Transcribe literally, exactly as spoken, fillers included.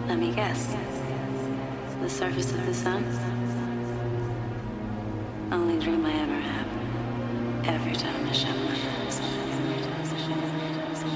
Let me guess. The surface of the sun? Only dream I ever have. Every time I shut my eyes.